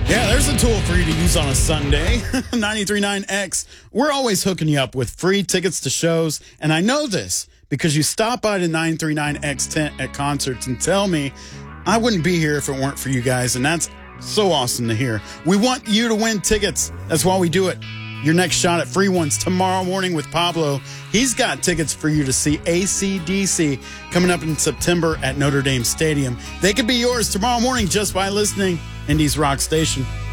Yeah, there's a tool for you to use on a Sunday. 93.9X. We're always hooking you up with free tickets to shows. And I know this because you stop by the 939X tent at concerts and tell me I wouldn't be here if it weren't for you guys. And that's so awesome to hear. We want you to win tickets. That's why we do it. Your next shot at free ones tomorrow morning with Pablo. He's got tickets for you to see AC/DC coming up in September at Notre Dame Stadium. They could be yours tomorrow morning just by listening. Indy's Rock Station.